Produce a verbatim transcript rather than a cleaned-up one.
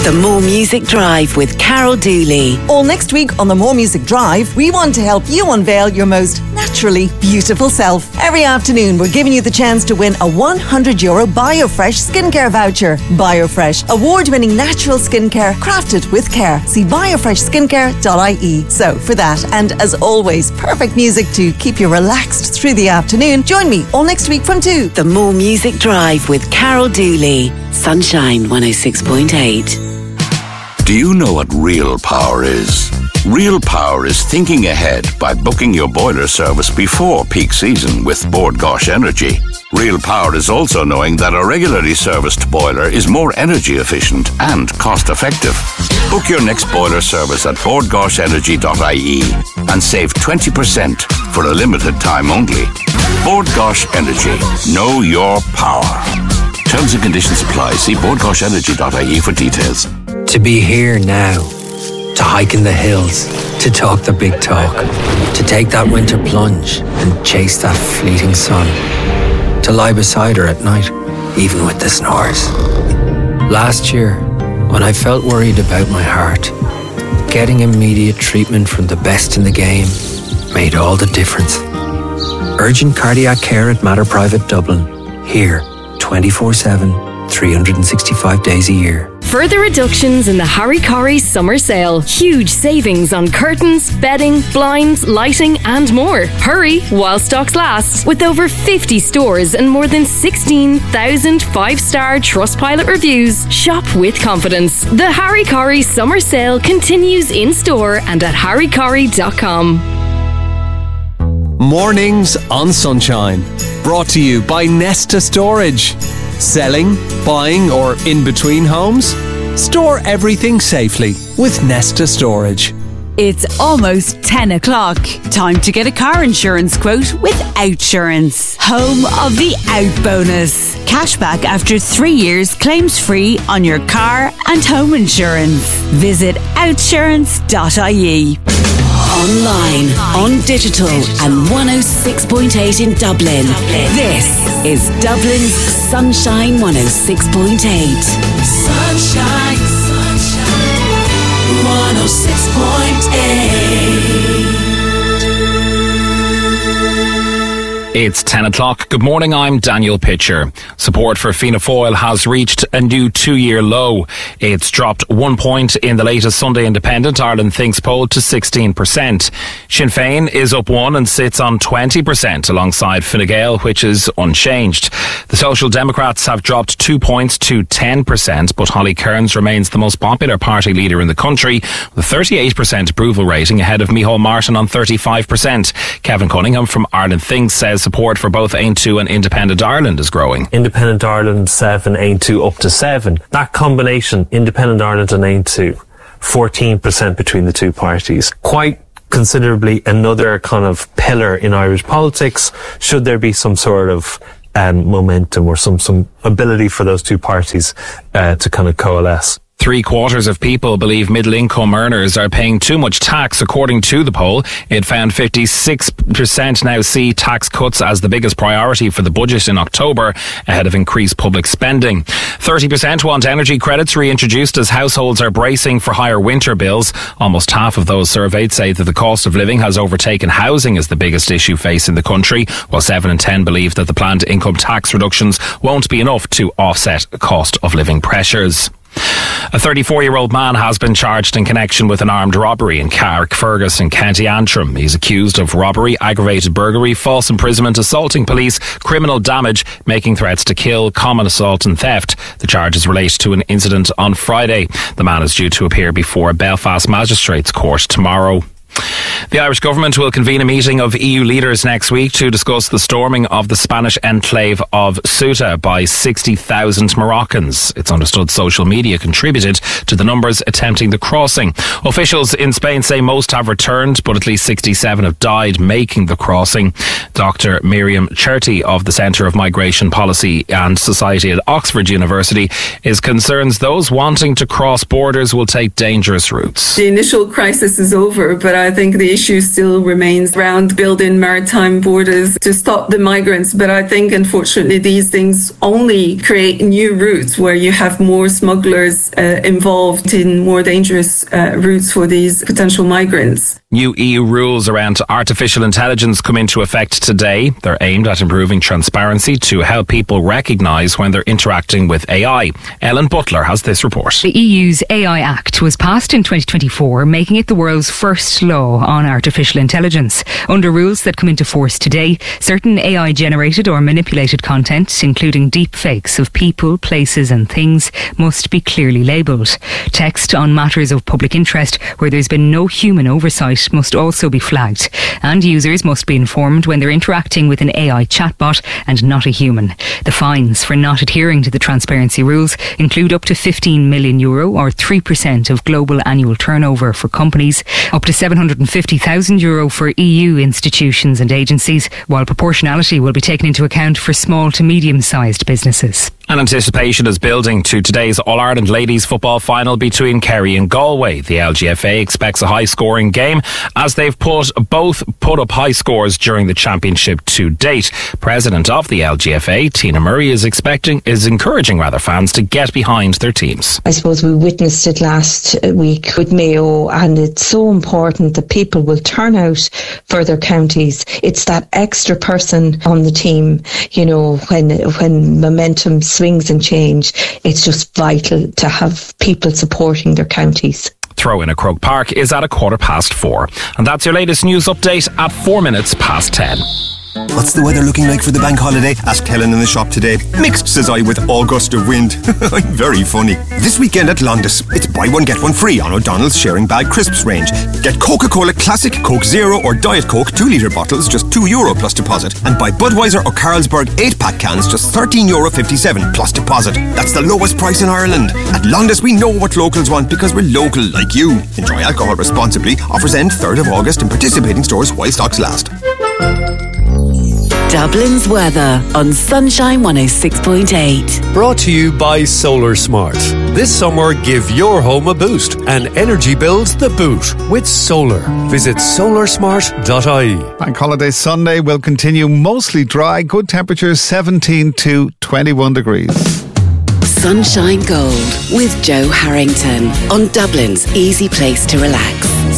The More Music Drive with Carol Dooley. All next week on the More Music Drive, we want to help you unveil your most naturally beautiful self. Every afternoon, we're giving you the chance to win a one hundred euro BioFresh skincare voucher. BioFresh, award-winning natural skincare crafted with care. See biofresh skincare dot I E. So for that, and as always, perfect music to keep you relaxed through the afternoon, join me all next week from two. The More Music Drive with Carol Dooley. Sunshine one oh six point eight. Do you know what real power is? Real power is thinking ahead by booking your boiler service before peak season with Bord Gáis Energy. Real power is also knowing that a regularly serviced boiler is more energy efficient and cost effective. Book your next boiler service at bord gáis energy dot I E and save twenty percent for a limited time only. Bord Gáis Energy. Know your power. Terms and conditions apply. See bord gáis energy dot I E for details. To be here now, to hike in the hills, to talk the big talk, to take that winter plunge and chase that fleeting sun, to lie beside her at night, even with the snores. Last year, when I felt worried about my heart, getting immediate treatment from the best in the game made all the difference. Urgent cardiac care at Mater Private Dublin, here twenty-four seven, three hundred sixty-five days a year. Further reductions in the Harry Corrie summer sale. Huge savings on curtains, bedding, blinds, lighting and more. Hurry while stocks last. With over fifty stores and more than sixteen thousand five-star Trustpilot reviews, shop with confidence. The Harry Corrie summer sale continues in store and at harry corrie dot com. Mornings on Sunshine. Brought to you by Nesta Storage. Selling, buying or in between homes? Store everything safely with Nesta Storage. It's almost ten o'clock. Time to get a car insurance quote with Outsurance. Home of the Out Bonus. Cashback after three years claims free on your car and home insurance. Visit outsurance dot I E. Online, on digital and one oh six point eight in Dublin. This is Dublin's Sunshine one oh six point eight. Sunshine, sunshine, one oh six point eight. It's ten o'clock. Good morning, I'm Daniel Pitcher. Support for Fianna Fáil has reached a new two-year low. It's dropped one point in the latest Sunday Independent Ireland Thinks poll to sixteen percent. Sinn Féin is up one and sits on twenty percent alongside Fine Gael, which is unchanged. The Social Democrats have dropped two points to ten percent, but Holly Cairns remains the most popular party leader in the country with a thirty-eight percent approval rating ahead of Micheál Martin on thirty-five percent. Kevin Cunningham from Ireland Thinks says support for both Ain two and Independent Ireland is growing. Independent Ireland seven, Ain two up to seven. That combination, Independent Ireland and Ain two, fourteen percent between the two parties. Quite considerably another kind of pillar in Irish politics, should there be some sort of um, momentum or some, some ability for those two parties uh, to kind of coalesce. Three quarters of people believe middle-income earners are paying too much tax, according to the poll. It found fifty-six percent now see tax cuts as the biggest priority for the budget in October, ahead of increased public spending. thirty percent want energy credits reintroduced as households are bracing for higher winter bills. Almost half of those surveyed say that the cost of living has overtaken housing as the biggest issue facing the country, while seven in ten believe that the planned income tax reductions won't be enough to offset cost of living pressures. A thirty-four-year-old man has been charged in connection with an armed robbery in Carrickfergus in County Antrim. He's accused of robbery, aggravated burglary, false imprisonment, assaulting police, criminal damage, making threats to kill, common assault and theft. The charges relate to an incident on Friday. The man is due to appear before a Belfast Magistrates Court tomorrow. The Irish government will convene a meeting of E U leaders next week to discuss the storming of the Spanish enclave of Ceuta by sixty thousand Moroccans. It's understood social media contributed to the numbers attempting the crossing. Officials in Spain say most have returned, but at least sixty-seven have died making the crossing. Doctor Miriam Cherty of the Centre of Migration Policy and Society at Oxford University is concerned those wanting to cross borders will take dangerous routes. The initial crisis is over, but I think the issue still remains around building maritime borders to stop the migrants. But I think, unfortunately, these things only create new routes where you have more smugglers uh, involved in more dangerous uh, routes for these potential migrants. New E U rules around artificial intelligence come into effect today. They're aimed at improving transparency to help people recognise when they're interacting with A I. Ellen Butler has this report. The E U's A I Act was passed in twenty twenty-four, making it the world's first law on artificial intelligence. Under rules that come into force today, certain A I-generated or manipulated content, including deep fakes of people, places and things, must be clearly labelled. Text on matters of public interest where there's been no human oversight must also be flagged, and users must be informed when they're interacting with an A I chatbot and not a human. The fines for not adhering to the transparency rules include up to fifteen million euro or three percent of global annual turnover for companies, up to seven hundred fifty thousand euro for E U institutions and agencies, while proportionality will be taken into account for small to medium-sized businesses. And anticipation is building to today's All-Ireland Ladies Football final between Kerry and Galway. The L G F A expects a high-scoring game as they've put both put up high scores during the championship to date. President of the L G F A, Tina Murray, is expecting is encouraging rather fans to get behind their teams. I suppose we witnessed it last week with Mayo, and it's so important that people will turn out for their counties. It's that extra person on the team, you know, when when momentum swings and change, it's just vital to have people supporting their counties. Throw in at Croke Park is at a quarter past four. And that's your latest news update at four minutes past ten. What's the weather looking like for the bank holiday? Asked Helen in the shop today. Mixed, says I, with all gust of wind. I'm very funny. This weekend at Londis, it's buy one get one free on O'Donnell's Sharing Bag Crisps range. Get Coca-Cola Classic, Coke Zero or Diet Coke two litre bottles, just two euro plus deposit. And buy Budweiser or Carlsberg eight pack cans, just thirteen euro fifty-seven plus deposit. That's the lowest price in Ireland. At Londis, we know what locals want because we're local like you. Enjoy alcohol responsibly. Offers end third of August in participating stores while stocks last. Dublin's weather on Sunshine one oh six point eight. Brought to you by Solar Smart. This summer, give your home a boost and energy bills the boot with solar. Visit solar smart dot I E. Bank holiday Sunday will continue mostly dry. Good temperatures seventeen to twenty-one degrees. Sunshine Gold with Joe Harrington on Dublin's easy place to relax.